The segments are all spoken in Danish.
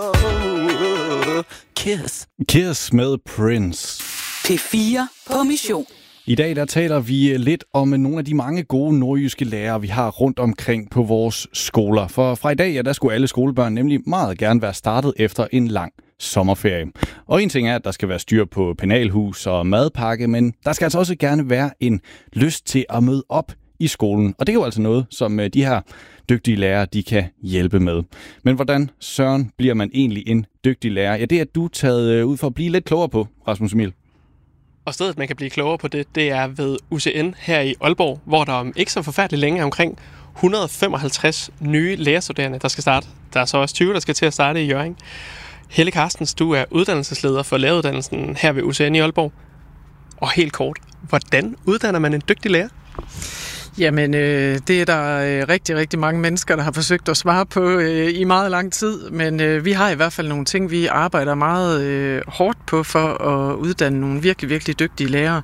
Kiss med Prince. P4 på mission. I dag der taler vi lidt om nogle af de mange gode nordjyske lærere, vi har rundt omkring på vores skoler. For fra i dag, der skulle alle skolebørn nemlig meget gerne være startet efter en lang sommerferie. Og en ting er, at der skal være styr på penalhus og madpakke, men der skal altså også gerne være en lyst til at møde op i skolen. Og det er jo altså noget, som de her dygtige lærere, de kan hjælpe med. Men hvordan, søren, bliver man egentlig en dygtig lærer? Ja, det er du taget ud for at blive lidt klogere på, Rasmus Emil. Og stedet, man kan blive klogere på det er ved UCN her i Aalborg, hvor der om ikke så forfærdeligt længe er omkring 155 nye lærerstuderende, der skal starte. Der er så også 20, der skal til at starte i Hjørring. Helle Carstens, du er uddannelsesleder for læreruddannelsen her ved UCN i Aalborg. Og helt kort, hvordan uddanner man en dygtig lærer? Jamen, det er der rigtig, rigtig mange mennesker, der har forsøgt at svare på i meget lang tid. Men vi har i hvert fald nogle ting, vi arbejder meget hårdt på for at uddanne nogle virkelig, virkelig dygtige lærere.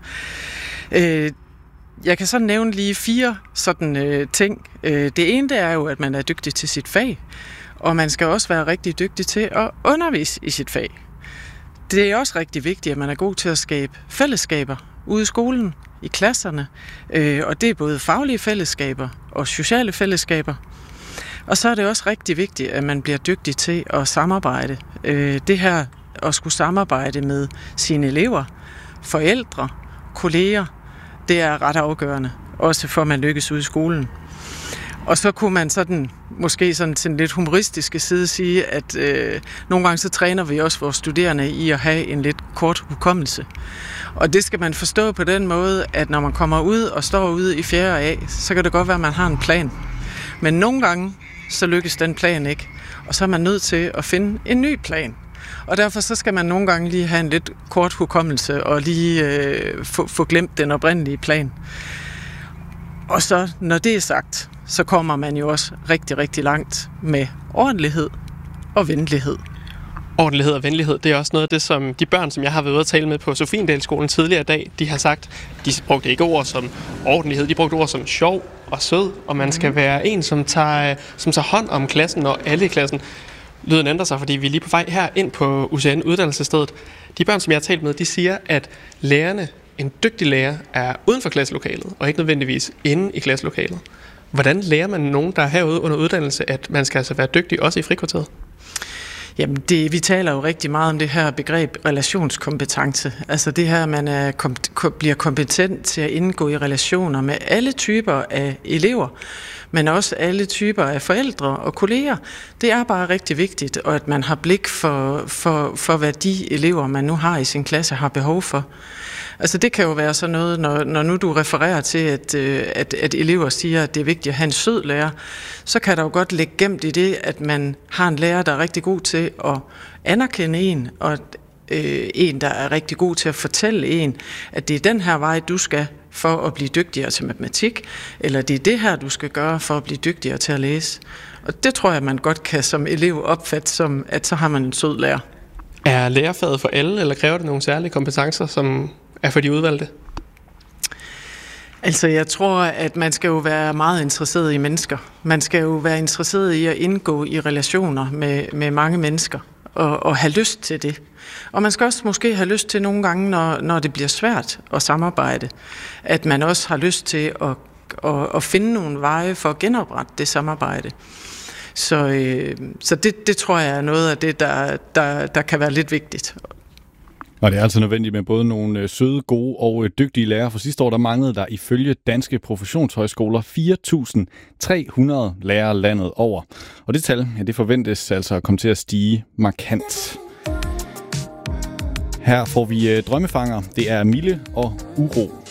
Jeg kan så nævne lige 4 sådan ting. Det ene det er jo, at man er dygtig til sit fag, og man skal også være rigtig dygtig til at undervise i sit fag. Det er også rigtig vigtigt, at man er god til at skabe fællesskaber ude i skolen, i klasserne, og det er både faglige fællesskaber og sociale fællesskaber. Og så er det også rigtig vigtigt, at man bliver dygtig til at samarbejde. Det her at skulle samarbejde med sine elever, forældre, kolleger, det er ret afgørende, også for at man lykkes ude i skolen. Og så kunne man sådan, måske sådan til en lidt humoristiske side sige, at nogle gange så træner vi også vores studerende i at have en lidt kort hukommelse. Og det skal man forstå på den måde, at når man kommer ud og står ude i 4. A, så kan det godt være, at man har en plan. Men nogle gange, så lykkes den plan ikke. Og så er man nødt til at finde en ny plan. Og derfor så skal man nogle gange lige have en lidt kort hukommelse og lige få glemt den oprindelige plan. Og så, når det er sagt, så kommer man jo også rigtig, rigtig langt med ordentlighed og venlighed. Ordentlighed og venlighed, det er også noget af det, som de børn, som jeg har været ude at tale med på Sofiendalskolen tidligere i dag, de har sagt, de brugte ikke ord som ordentlighed, de brugte ord som sjov og sød, og man skal være en, som tager hånd om klassen, og alle i klassen. Lyden ændrer sig, fordi vi er lige på vej her ind på UCN uddannelsesstedet. De børn, som jeg har talt med, de siger, at lærerne, en dygtig lærer, er uden for klasselokalet, og ikke nødvendigvis inde i klasselokalet. Hvordan lærer man nogen, der er herude under uddannelse, at man skal altså være dygtig også i frikvarteret? Jamen, vi taler jo rigtig meget om det her begreb relationskompetence. Altså det her, man bliver kompetent til at indgå i relationer med alle typer af elever, men også alle typer af forældre og kolleger. Det er bare rigtig vigtigt, og at man har blik for hvad de elever, man nu har i sin klasse, har behov for. Altså det kan jo være sådan noget, når nu du refererer til, at elever siger, at det er vigtigt at have en sød lærer, så kan der jo godt ligge gemt i det, at man har en lærer, der er rigtig god til at anerkende en, og en, der er rigtig god til at fortælle en, at det er den her vej, du skal for at blive dygtigere til matematik, eller det er det her, du skal gøre for at blive dygtigere til at læse. Og det tror jeg, man godt kan som elev opfatte som, at så har man en sød lærer. Er lærerfaget for alle, eller kræver det nogle særlige kompetencer, som er for de udvalgte? Altså, jeg tror, at man skal jo være meget interesseret i mennesker. Man skal jo være interesseret i at indgå i relationer med mange mennesker, og have lyst til det. Og man skal også måske have lyst til nogle gange, når det bliver svært at samarbejde, at man også har lyst til at finde nogle veje for at genoprette det samarbejde. Så det tror jeg er noget af det, der kan være lidt vigtigt. Og det er altså nødvendigt med både nogle søde, gode og dygtige lærere. For sidste år der manglede der ifølge Danske Professionshøjskoler 4.300 lærere landet over. Og det tal, det forventes altså at komme til at stige markant. Her får vi drømmefanger. Det er Mille og Uro.